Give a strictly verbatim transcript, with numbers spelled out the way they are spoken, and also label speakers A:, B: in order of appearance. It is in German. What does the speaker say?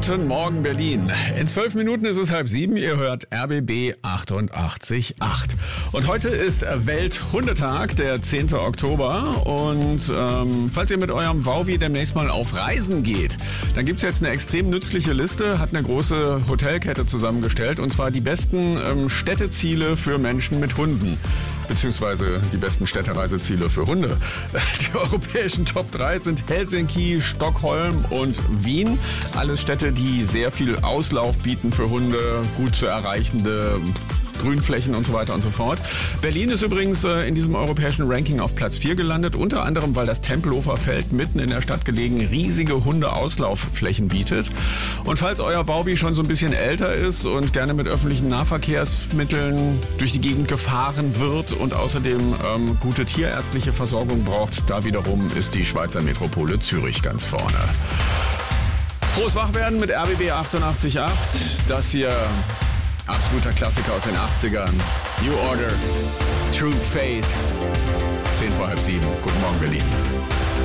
A: Guten Morgen Berlin. In zwölf Minuten ist es halb sieben. Ihr hört R B B achtundachtzig Komma acht. Und heute ist Welthundetag, der zehnte Oktober. Und ähm, falls ihr mit eurem Wauwi demnächst mal auf Reisen geht, dann gibt's jetzt eine extrem nützliche Liste, hat eine große Hotelkette zusammengestellt. Und zwar die besten ähm, Städteziele für Menschen mit Hunden. Beziehungsweise die besten Städtereiseziele für Hunde. Die europäischen Top drei sind Helsinki, Stockholm und Wien. Alles Städte, die sehr viel Auslauf bieten für Hunde, gut zu erreichende Grünflächen und so weiter und so fort. Berlin ist übrigens äh, in diesem europäischen Ranking auf Platz vier gelandet, unter anderem, weil das Tempelhofer Feld mitten in der Stadt gelegen riesige Hundeauslaufflächen bietet. Und falls euer Wauwi schon so ein bisschen älter ist und gerne mit öffentlichen Nahverkehrsmitteln durch die Gegend gefahren wird und außerdem ähm, gute tierärztliche Versorgung braucht, da wiederum ist die Schweizer Metropole Zürich ganz vorne. Frohes Wachwerden mit R B B achtundachtzig Komma acht. Das hier absoluter Klassiker aus den achtzigern. New Order, True Faith. zehn vor halb sieben. Guten Morgen, Berlin.